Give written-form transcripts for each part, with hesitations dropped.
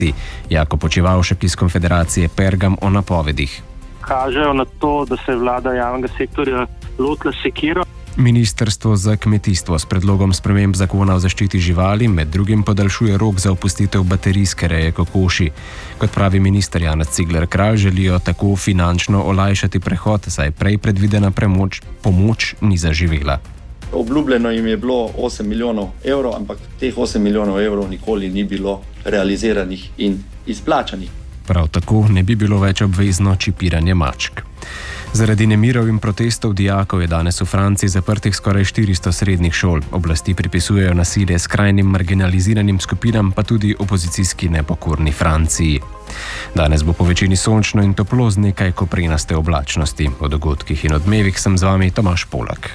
Jako Počivavšek iz Konfederacije Pergam o napovedih. Kažejo na to, da se vlada javnega sektorja lotila sekiro. Ministrstvo za kmetijstvo s predlogom sprememb zakona o zaščiti živali med drugim podaljšuje rok za opustitev baterijske reje kokoši. Kot pravi minister Janez Cigler Kralj, želijo tako finančno olajšati prehod, saj prej predvidena pomoč ni zaživela. Obljubljeno jim je bilo 8 milijonov evrov, ampak teh 8 milijonov evrov nikoli ni bilo realiziranih in izplačanih. Prav tako ne bi bilo več obvezno čipiranje mačk. Zaradi nemirov in protestov dijakov je danes v Franciji zaprtih skoraj 400 srednjih šol. Oblasti pripisujejo nasilje skrajnim marginaliziranim skupinam, pa tudi opozicijski nepokorni Franciji. Danes bo po večini sončno in toplo z nekaj koprenaste oblačnosti. O dogodkih in odmevih sem z vami Tomaž Polak.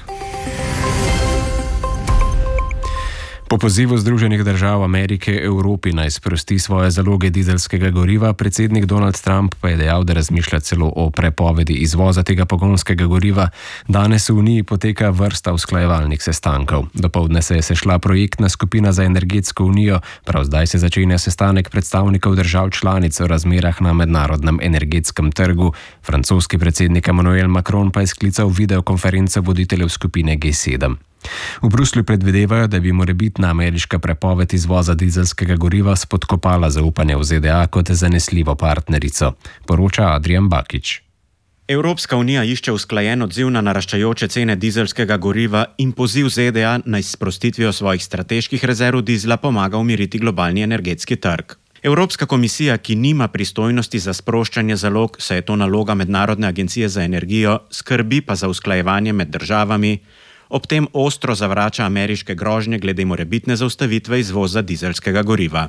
Po pozivu Združenih držav Amerike Evropi naj sprosti svoje zaloge dizelskega goriva, predsednik Donald Trump pa je dejal, da razmišlja celo o prepovedi izvoza tega pogonskega goriva. Danes v Uniji poteka vrsta usklajevalnih sestankov. Dopoldne se je sešla projektna skupina za energetsko unijo, prav zdaj se začenja sestanek predstavnikov držav članic o razmerah na mednarodnem energetskem trgu. Francoski predsednik Emmanuel Macron pa je sklical videokonferenco voditeljev skupine G7. V Bruslju predvidevajo, da bi morebitna ameriška prepoved izvoza dizelskega goriva spodkopala zaupanje v ZDA kot zanesljivo partnerico, poroča Adrian Bakić. Evropska unija išče usklajen odziv na naraščajoče cene dizelskega goriva in poziv ZDA naj s sprostitvijo svojih strateških rezerv dizla pomaga umiriti globalni energetski trg. Evropska komisija, ki nima pristojnosti za sproščanje zalog, saj je to naloga Mednarodne agencije za energijo, skrbi pa za usklajevanje med državami, ob tem ostro zavrača ameriške grožnje glede morebitne zaustavitve izvoza dizelskega goriva.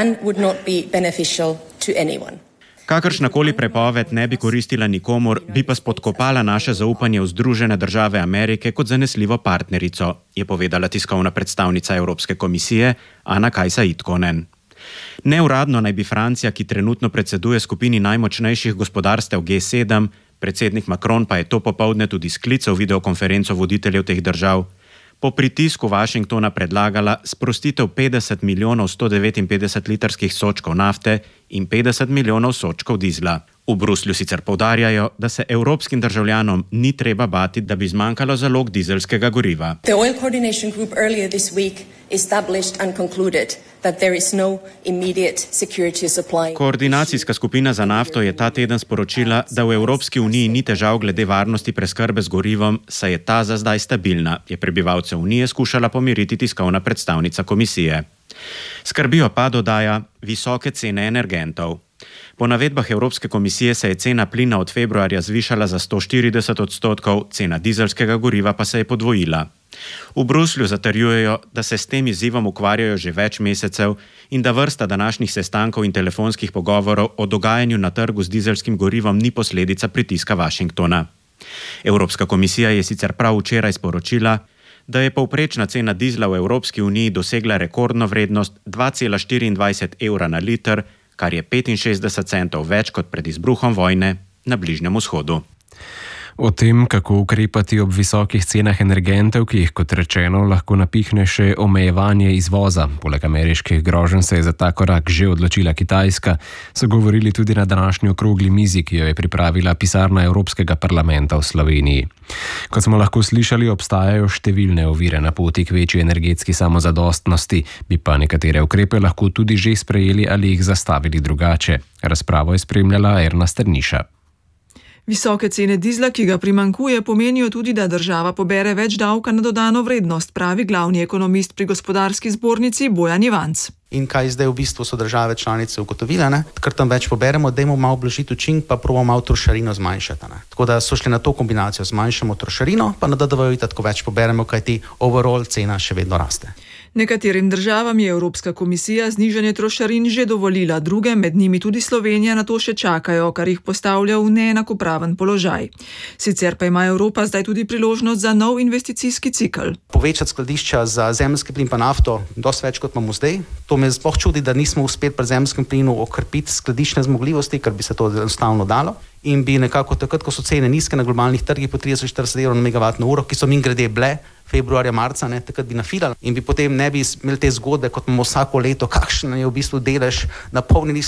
Kakršnakoli prepoved ne bi koristila nikomur, bi pa spodkopala naše zaupanje v Združene države Amerike kot zanesljivo partnerico, je povedala tiskovna predstavnica Evropske komisije Anna Kajsa Itkonen. Neuradno naj bi Francija, ki trenutno predseduje skupini najmočnejših gospodarstev G7, predsednik Macron pa je to popoldne tudi sklical videokonferenco voditeljev teh držav, po pritisku Washingtona predlagala sprostitev 50 milijonov 159 litrskih sodčkov nafte in 50 milijonov sodčkov dizla. V Bruslju sicer poudarjajo, da se evropskim državljanom ni treba bati, da bi zmanjkalo zalog dizelskega goriva. The Oil Coordination Group earlier this week established and concluded that there is no immediate security supply. Koordinacijska skupina za nafto je ta teden sporočila, da v Evropski uniji ni težav glede varnosti preskrbe z gorivom, saj je ta za zdaj stabilna, je prebivalce Unije skušala pomiriti tiskovna predstavnica komisije. Skrbijo pa, dodaja, visoke cene energentov. Po navedbah Evropske komisije se je cena plina od februarja zvišala za 140%, cena dizelskega goriva pa se je podvojila. V Bruslju zatrjujejo, da se s tem izzivom ukvarjajo že več mesecev in da vrsta današnjih sestankov in telefonskih pogovorov o dogajanju na trgu z dizelskim gorivom ni posledica pritiska Washingtona. Evropska komisija je sicer prav včeraj sporočila, da je povprečna cena dizla v Evropski uniji dosegla rekordno vrednost 2,24 evra na liter, kar je 65 centov več kot pred izbruhom vojne na Bližnjem vzhodu. O tem, kako ukrepati ob visokih cenah energentov, ki jih, kot rečeno, lahko napihne še omejevanje izvoza. Poleg ameriških groženj se je za ta korak že odločila Kitajska, so govorili tudi na današnji okrogli mizi, ki jo je pripravila pisarna Evropskega parlamenta v Sloveniji. Kot smo lahko slišali, obstajajo številne ovire na poti k večji energetski samozadostnosti, bi pa nekatere ukrepe lahko tudi že sprejeli ali jih zastavili drugače. Razpravo je spremljala Erna Strniša. Visoke cene dizla, ki ga primanjkuje, pomenijo tudi, da država pobere več davka na dodano vrednost, pravi glavni ekonomist pri Gospodarski zbornici Bojan Ivanc. In kaj zdaj v bistvu so države članice ugotovile, ker tam več poberemo, dajmo malo blažiti učinek, pa probamo malo trošarino zmanjšati. Tako da so šli na to kombinacijo, zmanjšamo trošarino, pa na DDV tako več poberemo, kajti overall cena še vedno raste. Nekaterim državam je Evropska komisija znižanje trošarin že dovolila, druge, med njimi tudi Slovenija, na to še čakajo, kar jih postavlja v neenakopraven položaj. Sicer pa ima Evropa zdaj tudi priložnost za nov investicijski cikel. Povečati skladišča za zemeljski plin pa nafto dosti več kot imamo zdaj. To me sploh čudi, da nismo uspeli pri zemeljskem plinu okrepiti skladiščne zmogljivosti, ker bi se to enostavno dalo. In bi nekako takrat, ko so cene nizke na globalnih trgih po 30-40 evrov na megavatno uro, ki so mimogrede bile februarja, marca, ne, takrat bi nafilali in bi potem ne bi imeli te zgodbe, kot imamo vsako leto, kakšen je v bistvu delež napolnjenih